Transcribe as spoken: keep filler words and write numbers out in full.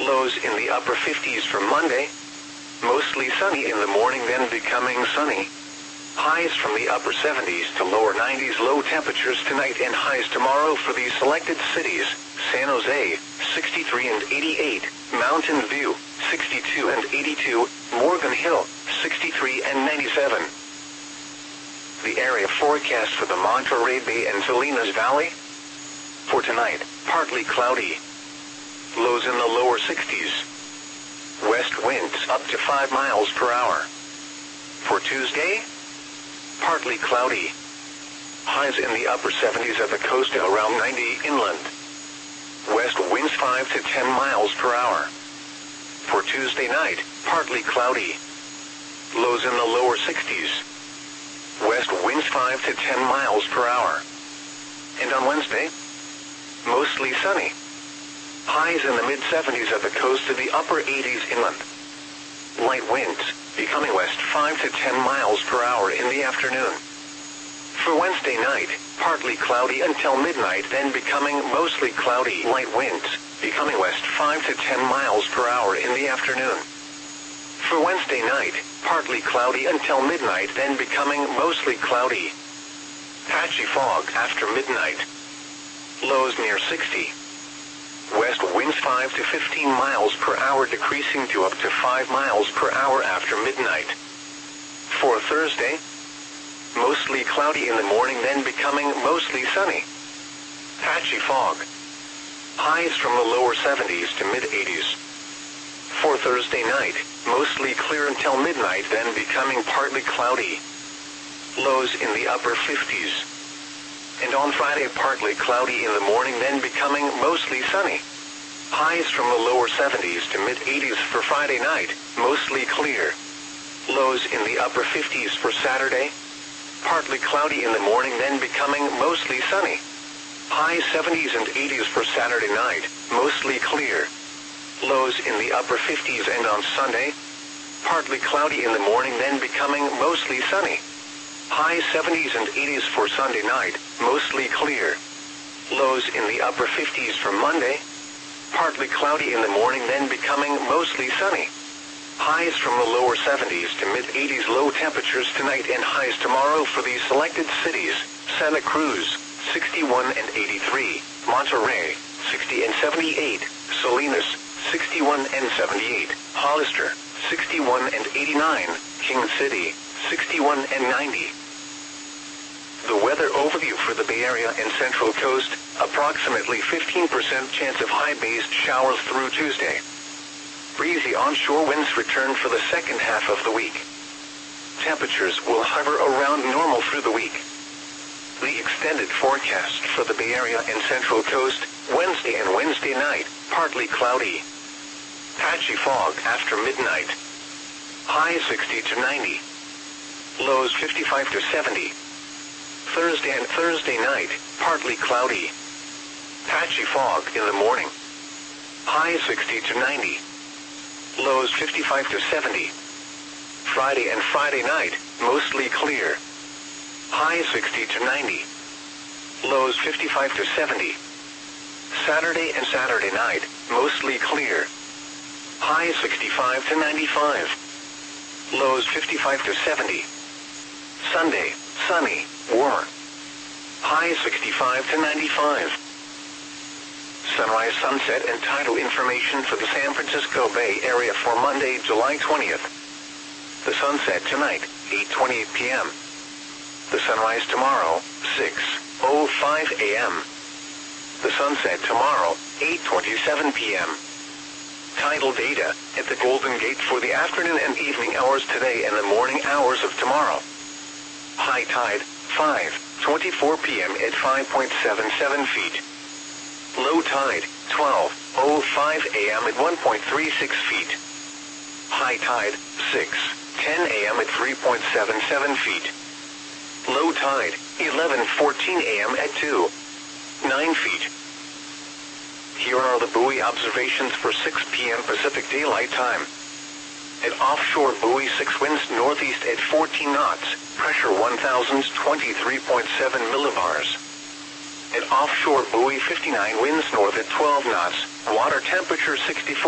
Lows in the upper fifties for Monday. Mostly sunny in the morning, then becoming sunny. Highs from the upper seventies to lower nineties. Low temperatures tonight and highs tomorrow for these selected cities: San Jose, sixty-three and eighty-eight, Mountain View, sixty-two and eighty-two, Morgan Hill, sixty-three and ninety-seven. The area forecast for the Monterey Bay and Salinas Valley. For tonight, partly cloudy. Lows in the lower sixties. West winds up to five miles per hour. For Tuesday, partly cloudy. Highs in the upper seventies at the coast, around ninety inland. West winds five to ten miles per hour. For Tuesday night, partly cloudy. Lows in the lower sixties. West winds five to ten miles per hour. And on Wednesday, mostly sunny. Highs in the mid seventies at the coast to the upper eighties inland. Light winds, becoming west five to ten miles per hour in the afternoon. For Wednesday night, partly cloudy until midnight, then becoming mostly cloudy. Light winds, becoming west five to ten miles per hour in the afternoon. For Wednesday night, partly cloudy until midnight, then becoming mostly cloudy. Patchy fog after midnight. Lows near sixty. West winds five to fifteen miles per hour, decreasing to up to five miles per hour after midnight. For Thursday, mostly cloudy in the morning, then becoming mostly sunny. Patchy fog. Highs from the lower seventies to mid eighties. For Thursday night, mostly clear until midnight, then becoming partly cloudy. Lows in the upper fifties. And on Friday, partly cloudy in the morning, then becoming mostly sunny. Highs from the lower seventies to mid eighties for Friday night, mostly clear. Lows in the upper fifties for Saturday. Partly cloudy in the morning, then becoming mostly sunny. Highs seventies and eighties for Saturday night, mostly clear. Lows in the upper fifties, and on Sunday, partly cloudy in the morning, then becoming mostly sunny. Highs seventies and eighties for Sunday night, mostly clear. Lows in the upper fifties for Monday. Partly cloudy in the morning, then becoming mostly sunny. Highs from the lower seventies to mid eighties. Low temperatures tonight and highs tomorrow for these selected cities: Santa Cruz, sixty-one and eighty-three, Monterey, sixty and seventy-eight, Salinas, sixty-one and seventy-eight, Hollister, sixty-one and eighty-nine, King City, sixty-one and ninety. The weather overview for the Bay Area and Central Coast: approximately fifteen percent chance of high-based showers through Tuesday. Breezy onshore winds return for the second half of the week. Temperatures will hover around normal through the week. The extended forecast for the Bay Area and Central Coast: Wednesday and Wednesday night, partly cloudy. Patchy fog after midnight. High sixty to ninety. Lows fifty-five to seventy. Thursday and Thursday night, partly cloudy. Patchy fog in the morning. High sixty to ninety. Lows fifty-five to seventy. Friday and Friday night, mostly clear. High sixty to ninety. Lows fifty-five to seventy. Saturday and Saturday night, mostly clear. High sixty-five to ninety-five. Lows fifty-five to seventy. Sunday, sunny, warm. High sixty-five to ninety-five. Sunrise, sunset, and tidal information for the San Francisco Bay Area for Monday, July twentieth. The sunset tonight, eight twenty-eight p m The sunrise tomorrow, six oh five a m The sunset tomorrow, eight twenty-seven p m Tidal data at the Golden Gate for the afternoon and evening hours today and the morning hours of tomorrow. High tide, five twenty-four p m at five point seven seven feet. Low tide, twelve oh five a m at one point three six feet. High tide, six ten a m at three point seven seven feet. Low tide, eleven fourteen a m at two point nine feet. Here are the buoy observations for six p m Pacific Daylight Time. At offshore buoy six, winds northeast at fourteen knots, pressure one thousand twenty-three point seven millibars. At offshore buoy fifty-nine, winds north at twelve knots, water temperature sixty-four.